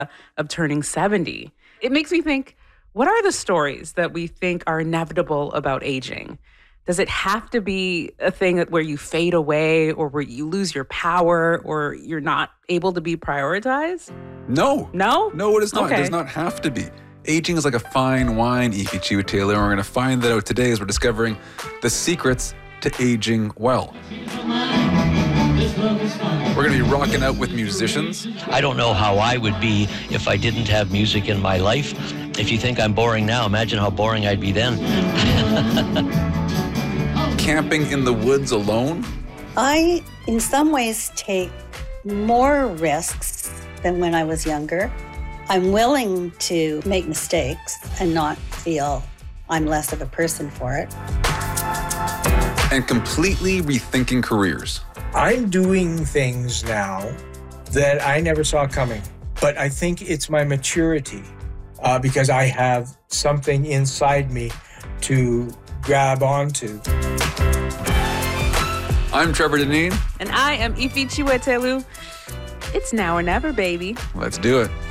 of turning 70. It makes me think, what are the stories that we think are inevitable about aging? Does it have to be a thing where you fade away or where you lose your power or you're not able to be prioritized? No. No? No, it is not. Okay. It does not have to be. Aging is like a fine wine, Ify Chiwetelụ, and we're going to find that out today as we're discovering the secrets to aging well. We're going to be rocking out with musicians. I don't know how I would be if I didn't have music in my life. If you think I'm boring now, imagine how boring I'd be then. Camping in the woods alone. I, in some ways, take more risks than when I was younger. I'm willing to make mistakes and not feel I'm less of a person for it. And completely rethinking careers. I'm doing things now that I never saw coming, but I think it's my maturity because I have something inside me to grab onto. I'm Trevor Deneen. And I am Ify Chiwetelụ. It's now or never, baby. Let's do it.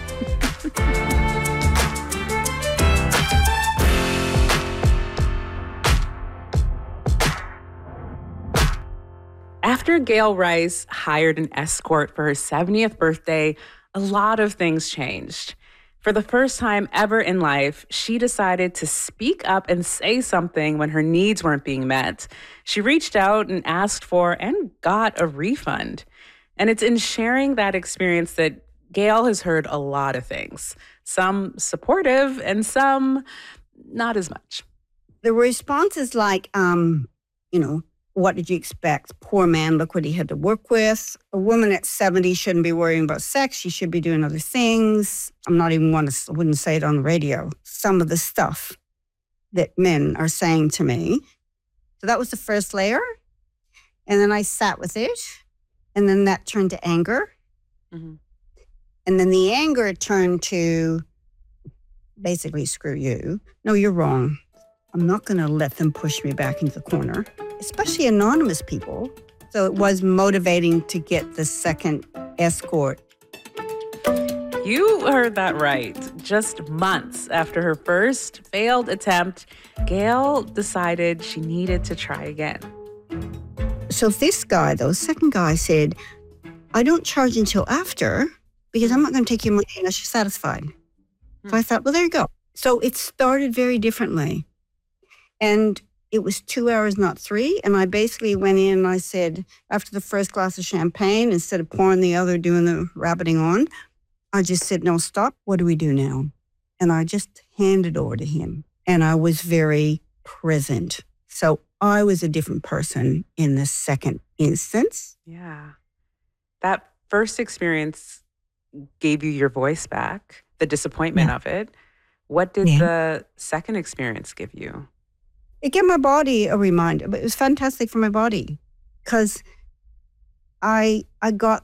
After Gail Rice hired an escort for her 70th birthday, a lot of things changed. For the first time ever in life, she decided to speak up and say something when her needs weren't being met. She reached out and asked for and got a refund. And it's in sharing that experience that Gail has heard a lot of things, some supportive and some not as much. The response is like, what did you expect? Poor man, look what he had to work with. A woman at 70 shouldn't be worrying about sex. She should be doing other things. Wouldn't say it on the radio. Some of the stuff that men are saying to me. So that was the first layer. And then I sat with it. And then that turned to anger. Mm-hmm. And then the anger turned to basically, screw you. No, you're wrong. I'm not going to let them push me back into the corner, especially anonymous people. So it was motivating to get the second escort. You heard that right. Just months after her first failed attempt, Gail decided she needed to try again. So this guy, though, second guy said, I don't charge until after because I'm not going to take your money unless you're satisfied. So I thought, well, there you go. So it started very differently. And it was 2 hours, not 3. And I basically went in and I said, after the first glass of champagne, instead of pouring the other, doing the rabbiting on, I just said, no, stop. What do we do now? And I just handed over to him. And I was very present. So I was a different person in the second instance. Yeah. That first experience gave you your voice back, the disappointment of it. What did the second experience give you? It gave my body a reminder, but it was fantastic for my body because I got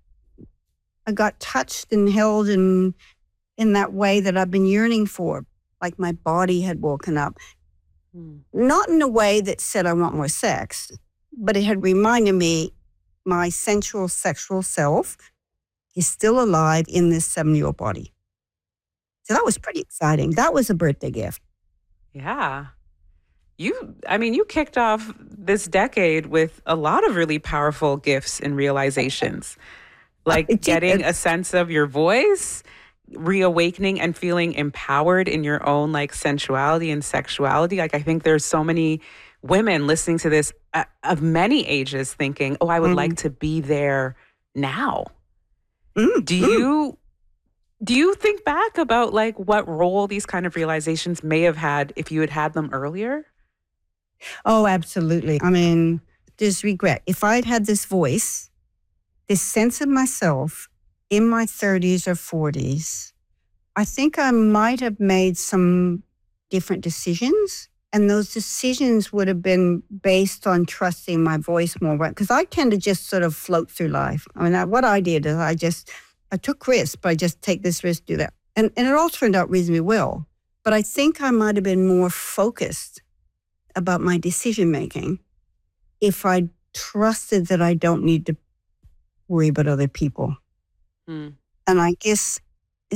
touched and held in that way that I've been yearning for, like my body had woken up. Not in a way that said I want more sex, but it had reminded me my sensual sexual self is still alive in this 7-year-old body. So that was pretty exciting. That was a birthday gift. Yeah. You kicked off this decade with a lot of really powerful gifts and realizations, like getting a sense of your voice, reawakening and feeling empowered in your own like sensuality and sexuality. Like I think there's so many women listening to this of many ages thinking, oh, I would like to be there now. Do you think back about like what role these kind of realizations may have had if you had had them earlier? Oh, absolutely. I mean, there's regret. If I'd had this voice, this sense of myself in my 30s or 40s, I think I might have made some different decisions. And those decisions would have been based on trusting my voice more. Because I tend to just sort of float through life. I mean, what I did is I took risks, but I just take this risk, do that. And it all turned out reasonably well. But I think I might have been more focused about my decision-making if I trusted that I don't need to worry about other people. And I guess